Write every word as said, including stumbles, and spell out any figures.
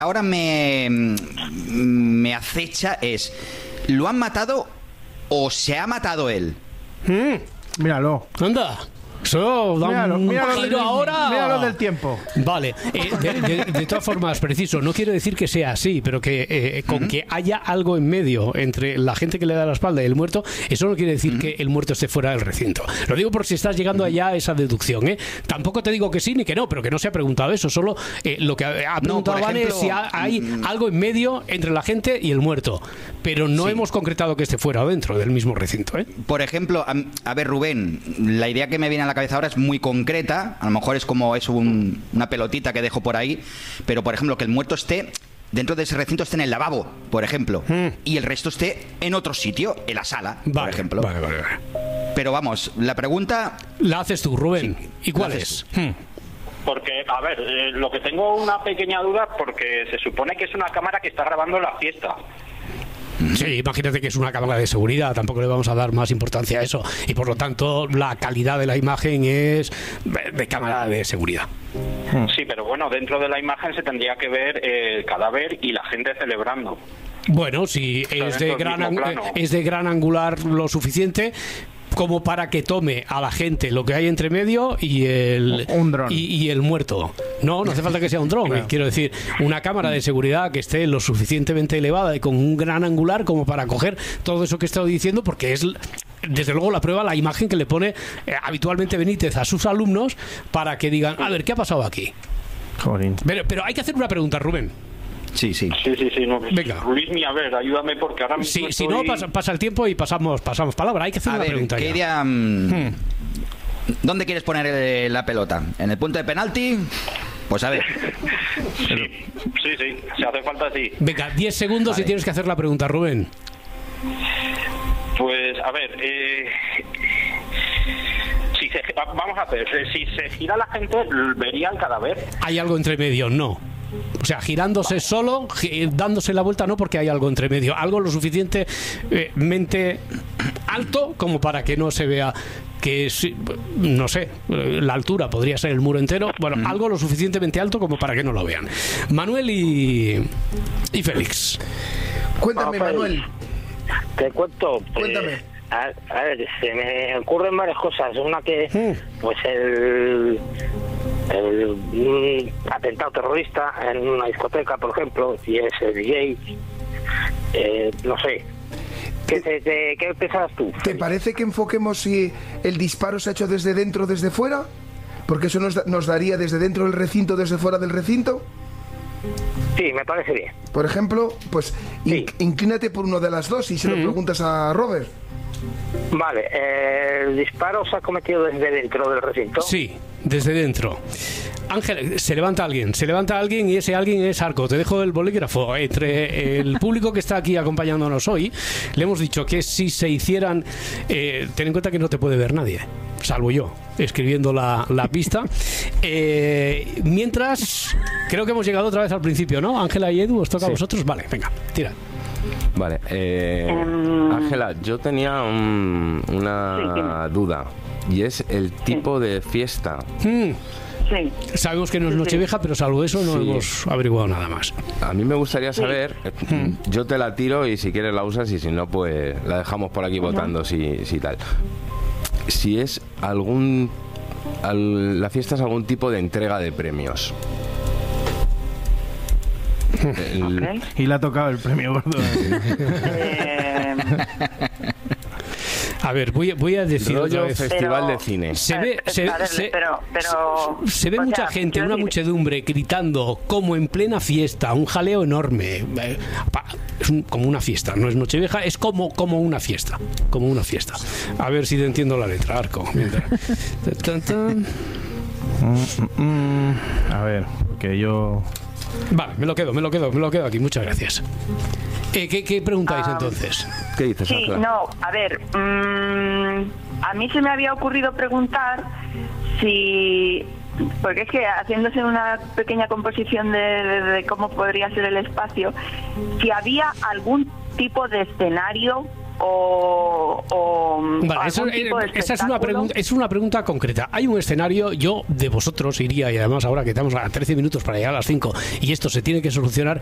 ahora me, me acecha es, ¿lo han matado o se ha matado él? Mm, míralo. Anda. Eso da míralo, un míralo giro del, ahora. Míralo del tiempo. Vale, eh, de, de, de todas formas, preciso, no quiero decir que sea así, pero que eh, con uh-huh. que haya algo en medio entre la gente que le da la espalda y el muerto, eso no quiere decir uh-huh. que el muerto esté fuera del recinto. Lo digo por si estás llegando uh-huh. allá a esa deducción, ¿eh? Tampoco te digo que sí ni que no, pero que no se ha preguntado eso, solo eh, lo que ha preguntado no, Vane es si ha, hay uh-huh. algo en medio entre la gente y el muerto, pero no sí. hemos concretado que esté fuera o dentro del mismo recinto, ¿eh? Por ejemplo, a, a ver, Rubén, la idea que me viene a la cabeza ahora es muy concreta, a lo mejor es como es un, una pelotita que dejo por ahí, pero por ejemplo que el muerto esté dentro de ese recinto, esté en el lavabo, por ejemplo, mm. y el resto esté en otro sitio, en la sala, vale, por ejemplo. Vale, vale, vale. Pero vamos, la pregunta la haces tú, Rubén. Sí, ¿Y cuál es? Hmm. Porque, a ver, eh, lo que tengo una pequeña duda, porque se supone que es una cámara que está grabando la fiesta. Sí, imagínate que es una cámara de seguridad, tampoco le vamos a dar más importancia a eso, y por lo tanto la calidad de la imagen es de cámara de seguridad. Sí, pero bueno, dentro de la imagen se tendría que ver el cadáver y la gente celebrando. Bueno, si es de gran es de gran angular lo suficiente como para que tome a la gente lo que hay entre medio y el un dron. Y, y el muerto. No, no hace falta que sea un dron. Claro. Quiero decir, una cámara de seguridad que esté lo suficientemente elevada y con un gran angular como para coger todo eso que he estado diciendo, porque es desde luego la prueba, la imagen que le pone eh, habitualmente Benítez a sus alumnos para que digan, a ver, ¿qué ha pasado aquí? Joder. Pero, pero hay que hacer una pregunta, Rubén. Sí, sí. Sí, sí, sí. No. Venga. Luismi, a ver, ayúdame porque ahora mismo sí, estoy... Si no, pasa, pasa el tiempo y pasamos pasamos palabra. Hay que hacer a una ver, pregunta. ¿qué ya. Idea, hmm. ¿Dónde quieres poner eh, la pelota? ¿En el punto de penalti? Pues a ver. Sí, sí, sí. Si hace falta, sí. Venga, diez segundos vale. Y tienes que hacer la pregunta, Rubén. Pues, a ver... Eh... Si se, vamos a ver, si se gira la gente, ¿vería el cadáver? Hay algo entre medio, no. O sea, girándose solo, gi- dándose la vuelta no, porque hay algo entre medio. Algo lo suficientemente alto como para que no se vea que es, no sé, la altura podría ser el muro entero. Bueno, mm. algo lo suficientemente alto como para que no lo vean. Manuel y, y Félix. Cuéntame, ah, Manuel. Te cuento. Cuéntame. Eh, a, a ver, se me ocurren varias cosas. Una que, mm. pues el... el un atentado terrorista en una discoteca, por ejemplo, y es el D J, eh, no sé. ¿Qué, te, te, ¿Qué pensabas tú? ¿Te parece que enfoquemos si el disparo se ha hecho desde dentro o desde fuera? Porque eso nos, da, nos daría desde dentro del recinto, desde fuera del recinto. Sí, me parece bien. Por ejemplo, pues sí. in, inclínate por uno de las dos y se mm. lo preguntas a Robert. Vale, eh, ¿el disparo se ha cometido desde dentro del recinto? Sí, desde dentro. Ángel, se levanta alguien, se levanta alguien y ese alguien es Arco. Te dejo el bolígrafo. Entre el público que está aquí acompañándonos hoy, le hemos dicho que si se hicieran... Eh, ten en cuenta que no te puede ver nadie, salvo yo, escribiendo la, la pista. Eh, mientras, creo que hemos llegado otra vez al principio, ¿no? Ángela y Edu, ¿os toca sí. a vosotros? Vale, venga, tira. Vale, Ángela, eh, um, yo tenía un, una sí, duda, y es el tipo sí. de fiesta. Mm. Sí. Sabemos que no es Nochevieja, pero salvo eso no sí. hemos averiguado nada más. A mí me gustaría saber, sí. mm. yo te la tiro y si quieres la usas y si no, pues la dejamos por aquí uh-huh. votando, si, si tal. Si es algún... Al, la fiesta es algún tipo de entrega de premios. El... Okay. Y le ha tocado el premio gordo. eh... A ver, voy, voy a decir rollo otra festival pero, de cine. Se ve, se, pero, se, pero, pero, se, se ve mucha sea, gente, una decir... muchedumbre gritando como en plena fiesta, un jaleo enorme. Es un, como una fiesta, no es Nochevieja, es como, como una fiesta, como una fiesta. A ver si te entiendo la letra, Arco. tan, tan. Mm, mm, a ver, que yo... Vale, me lo quedo, me lo quedo, me lo quedo aquí. Muchas gracias. Eh, ¿qué, ¿Qué preguntáis um, entonces? ¿Qué dices, Sí, Ángela? no, a ver, mmm, a mí se me había ocurrido preguntar si, porque es que haciéndose una pequeña composición de, de, de cómo podría ser el espacio, si había algún tipo de escenario o, o Vale, eso, algún tipo de esa es una, pregunta, es una pregunta concreta. Hay un escenario, yo de vosotros iría, y además ahora que estamos a trece minutos para llegar a las cinco y esto se tiene que solucionar,